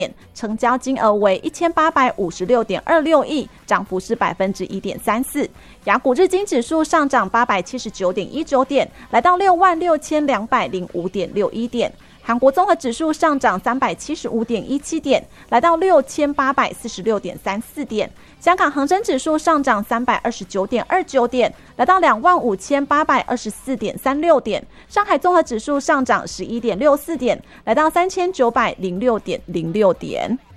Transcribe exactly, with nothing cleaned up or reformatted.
成交金额为一千八百五十六点二六亿，涨幅是百分之一点三四。亚股日经指数上涨八百七十九点一九点，来到六万六千两百零五点六一点。韩国综合指数上涨三百七十五点一七点，来到六千八百四十六点三四点。香港恒生指数上涨三百二十九点二九点，来到两万五千八百二十四点三六点。上海综合指数上涨十一点六四点，来到三千九百零六点零六点。